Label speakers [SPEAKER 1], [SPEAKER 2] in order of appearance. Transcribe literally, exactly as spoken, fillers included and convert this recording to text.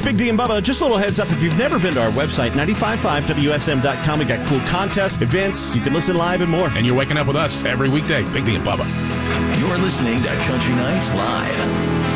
[SPEAKER 1] Big D and Bubba. Just a little heads up, if you've never been to our website, nine five five W S M dot com, we got cool contests, events, you can listen live and more.
[SPEAKER 2] And you're waking up with us every weekday. Big D and Bubba.
[SPEAKER 3] You're listening to Country Nights Live.